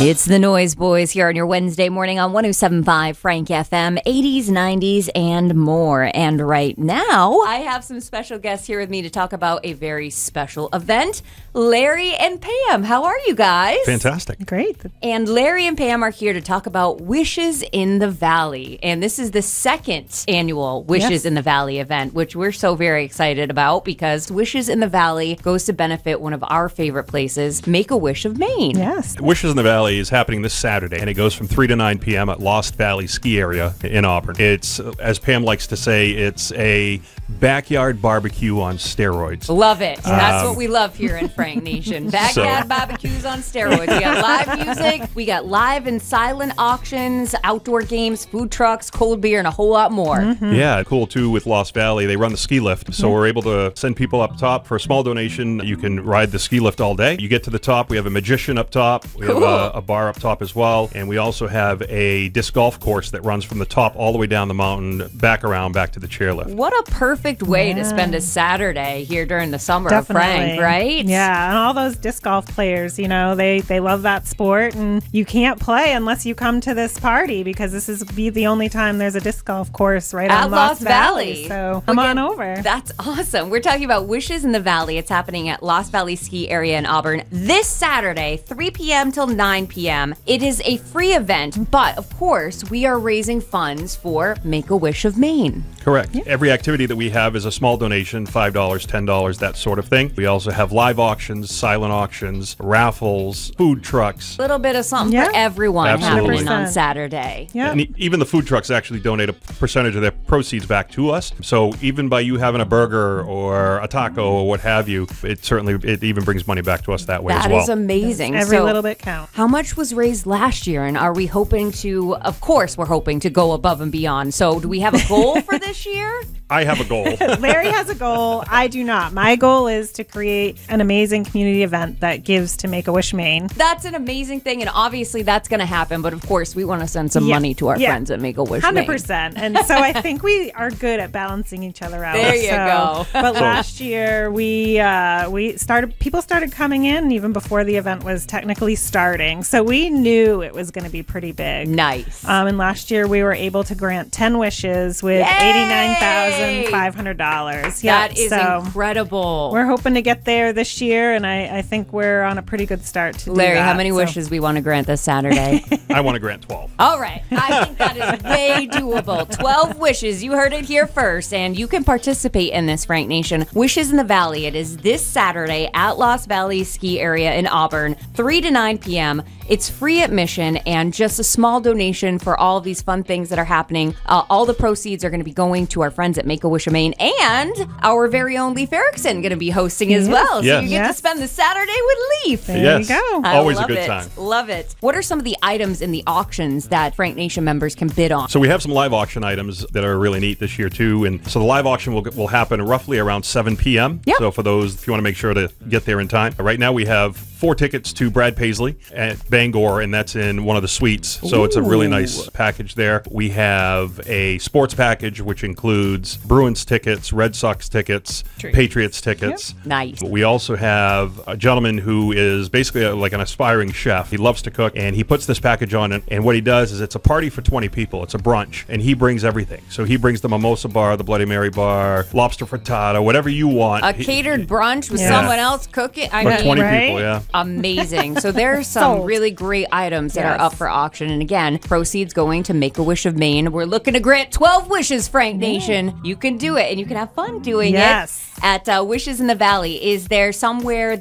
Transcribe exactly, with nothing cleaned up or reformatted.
It's the Noise Boys here on your Wednesday morning on one oh seven point five Frank F M, eighties, nineties, and more. And right now, I have some special guests here with me to talk about a very special event. Larry and Pam, how are you guys? Fantastic. Great. And Larry and Pam are here to talk about Wishes in the Valley. And this is the second annual Wishes Yes. in the Valley event, which we're so very excited about because Wishes in the Valley goes to benefit one of our favorite places, Make-A-Wish of Maine. Yes. Wishes in the Valley is happening this Saturday, and it goes from three to nine p.m. at Lost Valley Ski Area in Auburn. It's, as Pam likes to say, it's a backyard barbecue on steroids. Love it. That's Um, what we love here in Frank Nation. Backyard So- barbecues on steroids. We got live music, we got live and silent auctions, outdoor games, food trucks, cold beer, and a whole lot more. Mm-hmm. Yeah, cool too with Lost Valley. They run the ski lift, so we're able to send people up top for a small donation. You can ride the ski lift all day. You get to the top, we have a magician up top, we Cool. have a, a bar up top as well, and we also have a disc golf course that runs from the top all the way down the mountain, back around, back to the chairlift. What a perfect way Yeah. to spend a Saturday here during the summer Definitely. of Frank, right? Yeah, and all those disc golf players, you know, they they love that sport, and you can't play unless you come to this party because this is be the only time there's a disc golf course right At on Lost Lost Valley. Valley. So come Again, on over. That's awesome. We're talking about Wishes in the Valley. It's happening at Lost Valley Ski Area in Auburn this Saturday, three p.m. till nine p.m. It is a free event, but of course, we are raising funds for Make-A-Wish of Maine. Correct. Every activity that we have is a small donation, five dollars, ten dollars, that sort of thing. We also have live auctions, silent auctions, raffles, food trucks. Little bit of something Yeah. for everyone Absolutely. happening on one hundred percent. Saturday. Yeah. And e- even the food trucks actually donate a percentage of their proceeds back to us. So even by you having a burger or a taco or what have you, it certainly it even brings money back to us that way That as well. is amazing. Every So, little bit counts. how much was raised last year, and are we hoping to, of course, we're hoping to go above and beyond. So do we have a goal for this year? I have a goal. Larry has a goal. I do not. My goal is to create an amazing community event that gives to Make-A-Wish Maine. That's an amazing thing, and obviously that's going to happen. But of course, we want to send some Yeah. money to our Yeah. friends at Make-A-Wish one hundred Maine. percent. And so I think we are good at balancing each other out. There you So- go. But So- last year we uh, we started. People started coming in even before the event was technically starting. So we knew it was going to be pretty big. Nice. Um, and last year we were able to grant ten wishes with Yay! eighty-nine thousand five hundred dollars. Yeah, that is so incredible. we're hoping to get there this year, and I, I think we're on a pretty good start to do Larry, that. how many So- wishes we want to grant this Saturday? I want to grant twelve. All right. I think that is way doable. twelve wishes. You heard it here first. And you can participate in this, Frank Nation. Wishes in the Valley. It is this Saturday at Lost Valley Ski Area in Auburn, three to nine p.m. It's free admission and just a small donation for all of these fun things that are happening. Uh, all the proceeds are going to be going to our friends at Make-A-Wish of Maine, and our very own Leif Erikson going to be hosting as Yes. well. So Yes. you get to Yes. spend the Saturday with Leif. There Yes. you go. I Always a love good it. time. Love it. What are some of the items in the auctions that Frank Nation members can bid on? So we have some live auction items that are really neat this year too, and so the live auction will will happen roughly around seven p.m. Yep. So for those, if you want to make sure to get there in time. Right now we have four tickets to Brad Paisley at Bangor, and that's in one of the suites. So it's a really nice package there. We have a sports package which includes Bruins tickets, Red Sox tickets, True. Patriots tickets. Nice. We also have a gentleman who is basically a, like an aspiring chef. He loves to cook, and he puts this package on it. And what he does is it's a party for twenty people. It's a brunch, and he brings everything. So he brings the mimosa bar, the Bloody Mary bar, lobster frittata, whatever you want. A He- catered brunch with Yeah. someone else cooking. I for mean, twenty right? people, yeah. amazing. So there's some Sold. really great items that are Yes. up for auction. And again, proceeds going to Make-A-Wish of Maine. We're looking to grant twelve wishes, Frank Nation. You can do it, and you can have fun doing Yes. it at uh, Wishes in the Valley. Is there somewhere